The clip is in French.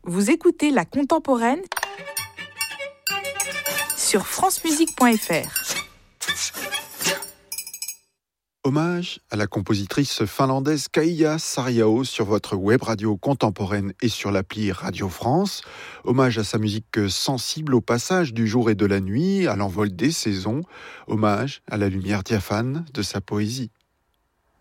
Vous écoutez La Contemporaine sur francemusique.fr. Hommage à la compositrice finlandaise Kaija Saariaho sur votre web radio contemporaine et sur l'appli Radio France. Hommage à sa musique sensible au passage du jour et de la nuit, à l'envol des saisons. Hommage à la lumière diaphane de sa poésie.